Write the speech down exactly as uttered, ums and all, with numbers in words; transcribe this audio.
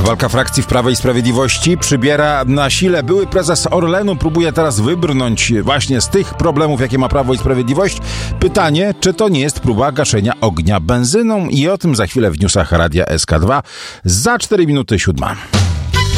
Walka frakcji w Prawie i Sprawiedliwości przybiera na sile. Były prezes Orlenu próbuje teraz wybrnąć właśnie z tych problemów, jakie ma Prawo i Sprawiedliwość. Pytanie, czy to nie jest próba gaszenia ognia benzyną? I o tym za chwilę w newsach Radia S K dwa za cztery minuty siódma.